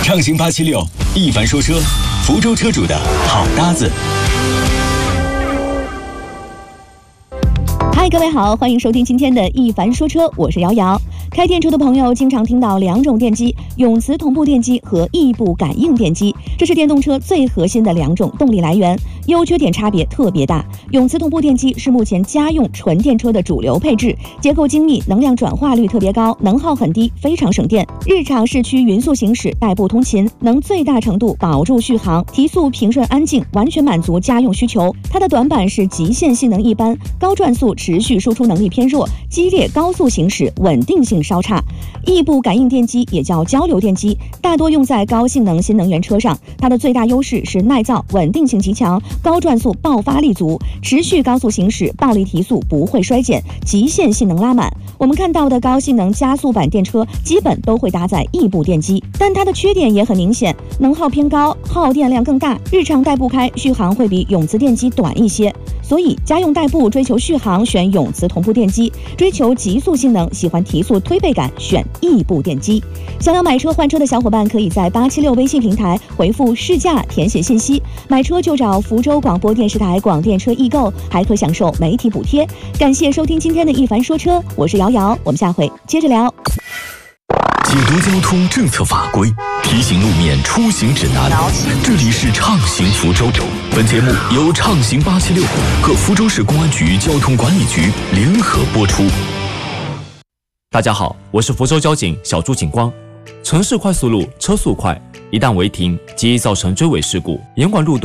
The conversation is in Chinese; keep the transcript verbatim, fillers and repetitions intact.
畅行八七六，一凡说车，福州车主的好搭子。 嗨，各位好，欢迎收听今天的一凡说车，我是瑶瑶。开电车的朋友经常听到两种电机，永磁同步电机和异步感应电机，这是电动车最核心的两种动力来源，优缺点差别特别大。永磁同步电机是目前家用纯电车的主流配置，结构精密，能量转化率特别高，能耗很低，非常省电。日常市区匀速行驶、代步通勤，能最大程度保住续航，提速平顺安静，完全满足家用需求。它的短板是极限性能一般，高转速持续输出能力偏弱，激烈高速行驶稳定性稍差。异步感应电机也叫交流电机，大多用在高性能新能源车上。它的最大优势是耐造，稳定性极强，高转速爆发力足，持续高速行驶，暴力提速不会衰减，极限性能拉满。我们看到的高性能加速版电车基本都会搭载异步电机，但它的缺点也很明显，能耗偏高，耗电量更大，日常代步开续航会比永磁电机短一些。所以家用代步追求续航选永磁同步电机，追求极速性能喜欢提速推背感选异步电机。想要买车换车的小伙伴可以在八七六微信平台回复试驾填写信息，买车就找福州广播电视台广电车易购，还可享受媒体补贴。感谢收听今天的一凡说车，我是瑶瑶，我们下回接着聊。 解读交通政策法规，提醒路面出行指南。这里是畅行福州。本节目由畅行八七六和福州市公安局交通管理局联合播出。 大家好，我是福州交警小朱警官。城市快速路车速快，一旦违停，极易造成追尾事故，严管路段